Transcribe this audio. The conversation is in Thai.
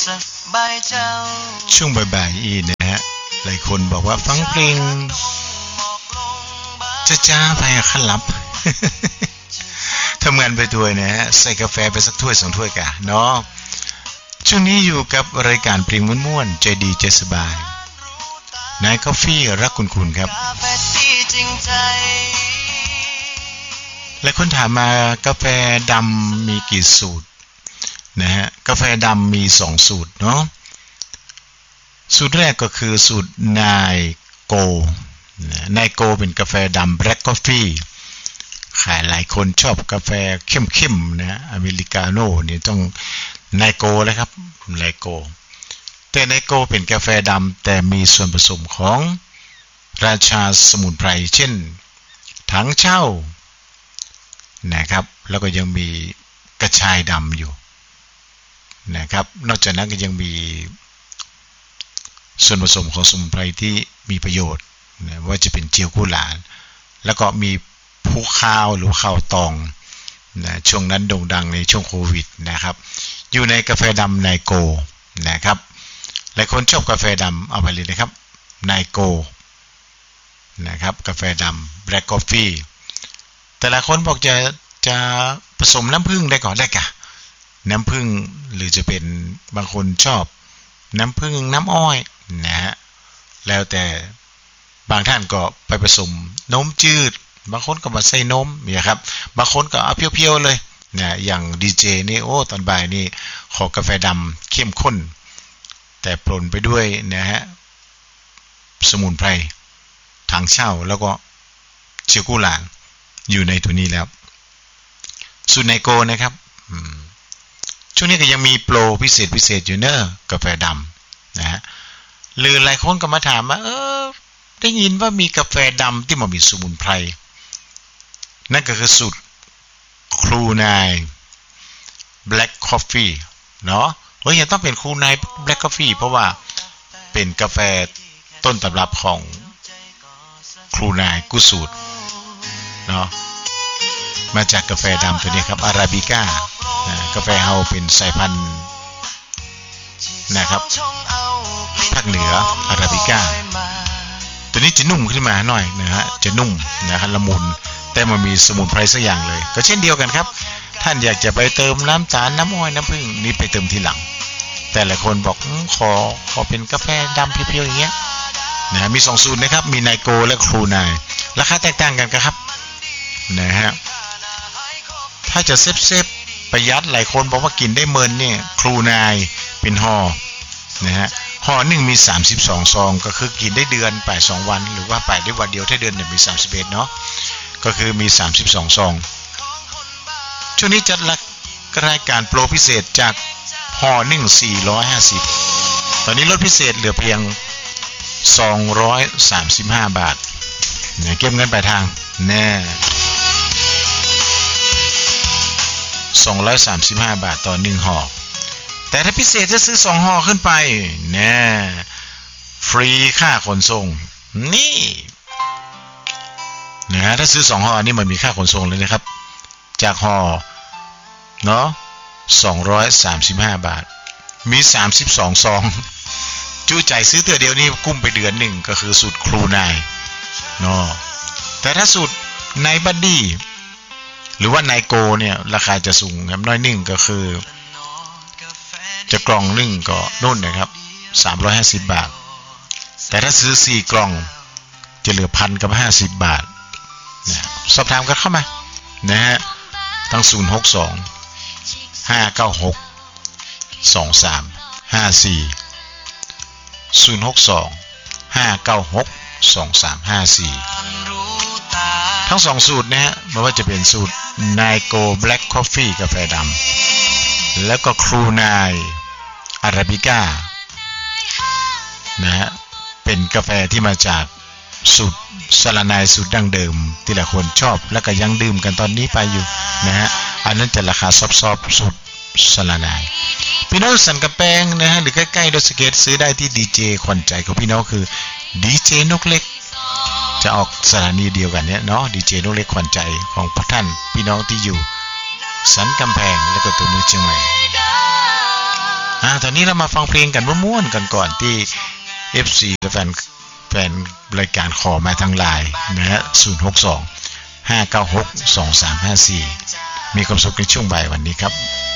ช่วงบ่ายๆอีนะฮะหลายคนบอกว่าฟังเพลงจ้าไปขันลับ ทำงานไปด้วยนะฮะใส่กาแฟไปสักถ้วย2 ถ้วยกะเนาะช่วงนี้อยู่กับรายการเพลงม่วนๆใจดีใจสบายนายกาแฟรักคุณครับหลายคนถามมากาแฟดำมีกี่สูตรนะฮะกาแฟดำมี2สูตรเนาะสูตรแรกก็คือสูตรนายโกเป็นกาแฟดำ Black Coffee ขายหลายคนชอบกาแฟเข้มๆนะอเมริกาโน่นี่ต้องนายโกเลยครับนายโกแต่นายโกเป็นกาแฟดำแต่มีส่วนผสมของราชาสมุนไพรเช่นถังเช่านะครับแล้วก็ยังมีกระชายดำอยู่นะครับนอกจากนั้นก็ยังมีส่วนผสมของสมุนไพรที่มีประโยชน์นะว่าจะเป็นเจียวกุหลาบแล้วก็มีผู้ข้าวหรือข้าวตองนะช่วงนั้นโด่งดังในช่วงโควิดนะครับอยู่ในกาแฟดำไนโกนะครับหลายคนชอบกาแฟดำเอาไปเลยนะครับไนโกนะครับกาแฟดำ Black Coffee แต่ละคนบอกจะผสมน้ำผึ้งได้ก่อนได้กะน้ำผึ้งหรือจะเป็นบางคนชอบน้ำผึ้งน้ำอ้อยนะฮะแล้วแต่บางท่านก็ไปผสมนมจืดบางคนก็มาใส่นมเนี่ยครับบางคนก็เอาเพียวๆเลยเนี่ยอย่างดีเจนี่โอ้ตอนบ่ายนี่ขอกาแฟดำเข้มข้นแต่ปนไปด้วยนะฮะสมุนไพรถังเช่าแล้วก็เจียวกุหลาบอยู่ในตัวนี้แล้วสูตรไนโกนะครับช่วงนี้ก็ยังมีโปรพิเศษอยู่เนอะกาแฟดำนะฮะหรือหลายคนก็มาถามว่าได้ยินว่ามีกาแฟดำที่มันมีสมุนไพรนั่นก็คือสูตรครูนาย Black Coffee เนาะยังต้องเป็นครูนาย Black Coffee เพราะว่าเป็นกาแฟต้นตำรับของครูนายกุสูตรเนาะมาจากกาแฟดำตัวนี้ครับอาราบิก้ากาแฟเฮาเป็นสายพันธุ์นะครับภาคเหนืออาราบิก้าตัวนี้จะนุ่มขึ้นมาหน่อยนะฮะจะนุ่มนะครับละมุนแต่มันมีสมุนไพรสักอย่างเลยก็เช่นเดียวกันครับท่านอยากจะไปเติมน้ำตาลน้ำอ้อยน้ำผึ้งนี่ไปเติมทีหลังแต่ละคนบอกขอเป็นกาแฟดำเพียวๆอย่างเงี้ยนะมี2สูตรนะครับมีไนโกและครูนายราคาแตกต่างกันครับนะฮะถ้าจะเซฟประหยัดหลายคนบอกว่ากินได้เมินเนี่ยครูนายเป็นห่อนะฮะห่อหนึ่งมี32ซองก็คือกินได้เดือนไป2วันหรือว่าไปได้วันเดียวถ้าเดือนเนี่ยมี31เนาะก็คือมี32ซองช่วงนี้จัดรายการโปรพิเศษจากห่อหนึ่ง450ตอนนี้ลดพิเศษเหลือเพียง235บาทเนี่ยเก็บเงินปลายทางแน่235บาทต่อ1ห่อแต่ถ้าพิเศษจะซื้อ2ห่อขึ้นไปแน่ฟรีค่าขนส่งนี่นะถ้าซื้อ2ห่อนี่มันมีค่าขนส่งเลยนะครับจากห่อเนาะ235บาทมี32ซองจู้ใจซื้อเตือเดียวนี่กุ้มไปเดือนหนึ่งก็คือสูตรครูนายเนาะแต่ถ้าสูตรนายบัดดี้หรือว่านายโกเนี่ยราคาจะสูงครับน้อยหนึ่งก็คือจะกล่องหนึ่งก็นู่นนะครับ350บาทแต่ถ้าซื้อ4กล่องจะเหลือ1,050บาทนะสอบถามกันเข้ามานะฮะทั้ง062 596 2354 062 596 2354ทั้ง2สูตรนะฮะไม่ว่าจะเป็นสูตรนายโก Black Coffee กาแฟดำแล้วก็ครูนายอาราบิก้านะฮะเป็นกาแฟที่มาจากสูตรสลานายสูตรดั้งเดิมที่หลายคนชอบแล้วก็ยังดื่มกันตอนนี้ไปอยู่นะฮะอันนั้นจะราคาซอฟๆสูตรสลานายพี่น้องสันกระแปงนะฮะหรือใกล้ๆดอยสะเก็ดซื้อได้ที่ดีเจขวัญใจของพี่น้องคือดีเจนกเล็กจะออกสถานีเดียวกันเนี่ยเนาะดีเจนกเล็กขวัญใจของพวกท่านพี่น้องที่อยู่สันกำแพงและก็ตัวเมืองเชียงใหม่ตอนนี้เรามาฟังเพลงกันม่วนๆกันก่อนที่ FC และแฟนรายการขอมาทางไลน์นะฮะ062 596 2354มีความสุขในช่วงบ่ายวันนี้ครับ